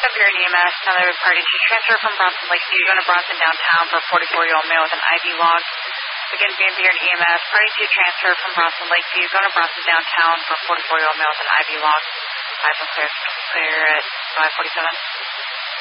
Bureau EMS, another party to transfer from Bronson Lakeview, going to Bronson downtown for a 44-year-old male with an IV log. Again, Van Buren EMS, party to transfer from Bronson Lakeview, going to Bronson downtown for a 44-year-old male with an IV log. 5 and clear at 547.